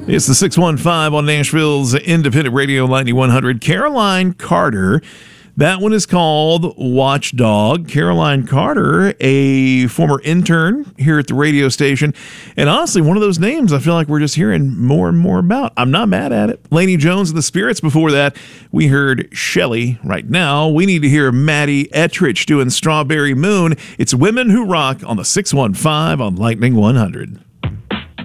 It's the 615 on Nashville's Independent Radio Lightning 100. Caroline Carter. That one is called Watchdog. Caroline Carter, a former intern here at the radio station. And honestly, one of those names I feel like we're just hearing more and more about. I'm not mad at it. Laney Jones and the Spirits. Before that, we heard Shelley. Right now, we need to hear Maddie Ettrich doing Strawberry Moon. It's Women Who Rock on the 615 on Lightning 100.